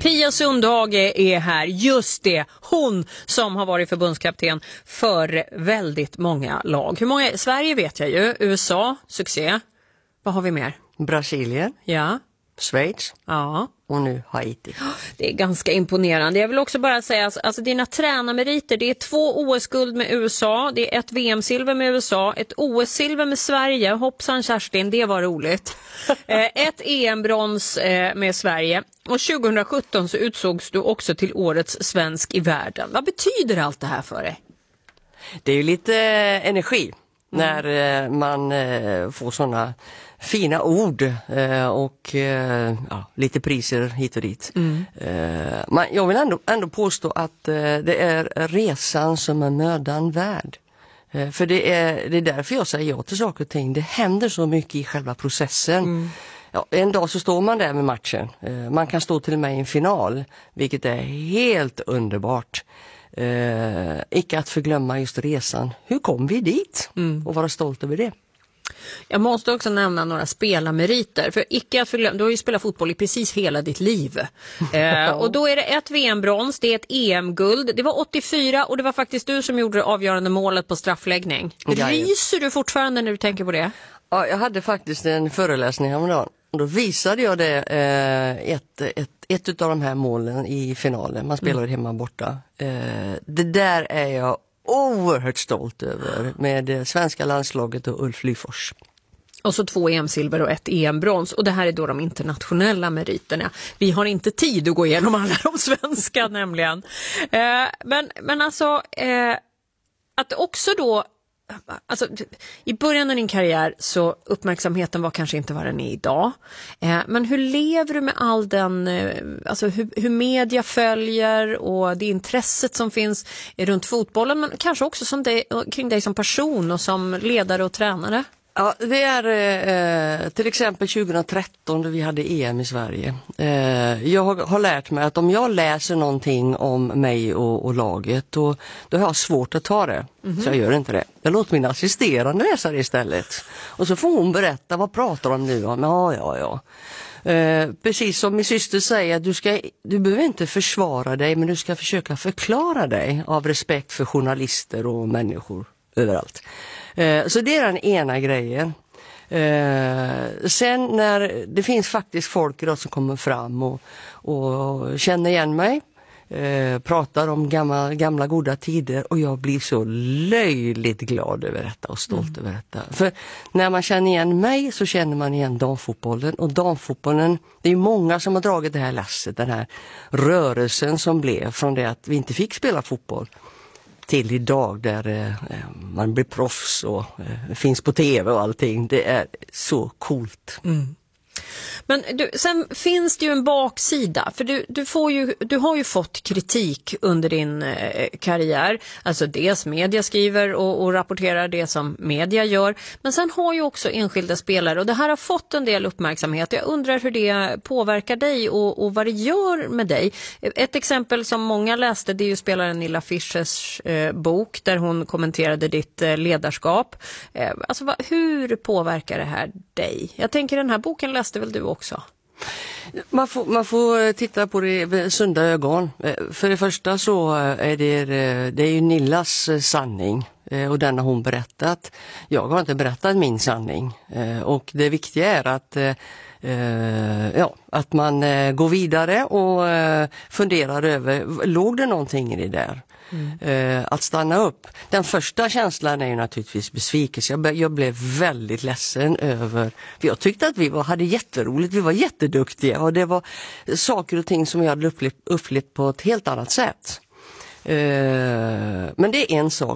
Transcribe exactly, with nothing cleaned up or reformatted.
Pia Sundhage är här, just det, hon som har varit förbundskapten för väldigt många lag. Hur många? Sverige vet jag ju, U S A, succé. Vad har vi mer? Brasilien, ja. Schweiz, ja. och nu Haiti. Det är ganska imponerande. Jag vill också bara säga, alltså dina tränarmeriter, det är två O S-guld med U S A, det är ett V M-silver med U S A, ett O S-silver med Sverige, hoppsan Kerstin, det var roligt. Ett E M-brons med Sverige. Och tjugohundrasjutton så utsågs du också till årets svensk i världen. Vad betyder allt det här för dig? Det är ju lite energi när mm. man får såna fina ord och ja, lite priser hit och dit. Mm. Men jag vill ändå, ändå påstå att det är resan som är mödan värd. För det är, det är därför jag säger ja till saker och ting. Det händer så mycket i själva processen. Mm. Ja, en dag så står man där med matchen. Man kan stå till och med i en final, vilket är helt underbart. Eh, icke att förglömma just resan. Hur kom vi dit? Mm. Och vara stolt över det. Jag måste också nämna några spelarmeriter. För icke att förglömma, du har ju spelat fotboll i precis hela ditt liv. eh, och då är det ett V M-brons, det är ett E M-guld. Det var åttiofyra och det var faktiskt du som gjorde det avgörande målet på straffläggning. Ja, ryser du fortfarande när du tänker på det? Ja, jag hade faktiskt en föreläsning häromdagen. Och då visade jag det, eh, ett, ett, ett av de här målen i finalen. Man spelade mm. hemma borta. Eh, det där är jag oerhört stolt över med svenska landslaget och Ulf Lyfors. Och så två E M-silver och ett E M-brons. Och det här är då de internationella meriterna. Vi har inte tid att gå igenom alla de svenska nämligen. Eh, men, men alltså, eh, att också då, alltså, i början av din karriär så uppmärksamheten var kanske inte vad den är idag. Eh, men hur lever du med all den, eh, alltså hur, hur media följer och det intresset som finns runt fotbollen, men kanske också som dig, kring dig som person och som ledare och tränare? Ja, det är eh, till exempel tjugohundratretton då vi hade E M i Sverige. Eh, jag har, har lärt mig att om jag läser någonting om mig och, och laget då, då har jag svårt att ta det. Mm-hmm. Så jag gör inte det. Jag låter min assisterande läsa det istället. Och så får hon berätta, vad pratar de nu om? Ja, ja, ja. Eh, precis som min syster säger, du, ska, du behöver inte försvara dig men du ska försöka förklara dig av respekt för journalister och människor överallt. Så det är den ena grejen. Sen när det finns faktiskt folk idag som kommer fram och, och känner igen mig, pratar om gamla, gamla goda tider och jag blir så löjligt glad över detta och stolt mm. över detta. För när man känner igen mig så känner man igen damfotbollen och damfotbollen, det är många som har dragit det här lasset, den här rörelsen som blev från det att vi inte fick spela fotboll till idag där eh, man blir proffs och eh, finns på tv och allting. Det är så coolt. Mm. Men du, sen finns det ju en baksida, för du, du, får ju, du har ju fått kritik under din eh, karriär. Alltså dels media skriver och, och rapporterar det som media gör. Men sen har ju också enskilda spelare och det här har fått en del uppmärksamhet. Jag undrar hur det påverkar dig och, och vad det gör med dig. Ett exempel som många läste, det är ju spelaren Nilla Fischers eh, bok där hon kommenterade ditt eh, ledarskap. Eh, alltså vad, hur påverkar det här dig? Jag tänker den här boken läste väl du också? Man får, man får titta på det med sunda ögon. För det första så är det, det är ju Nillas sanning och den har hon berättat. Jag har inte berättat min sanning och det viktiga är att, ja, att man går vidare och funderar över, låg det någonting i det där? Mm. Att stanna upp. Den första känslan är ju naturligtvis besvikelse. Jag, jag blev väldigt ledsen över, för jag tyckte att vi var, hade jätteroligt, vi var jätteduktiga och det var saker och ting som jag hade upplevt, upplevt på ett helt annat sätt. Men det är en sak.